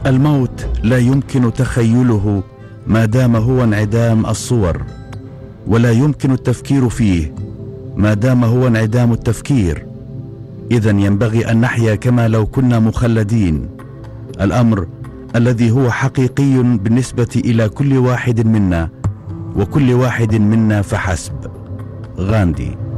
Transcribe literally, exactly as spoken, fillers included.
الموت لا يمكن تخيله ما دام هو انعدام الصور، ولا يمكن التفكير فيه ما دام هو انعدام التفكير. إذن ينبغي أن نحيا كما لو كنا مخلدين، الأمر الذي هو حقيقي بالنسبة إلى كل واحد منا وكل واحد منا فحسب. غاندي.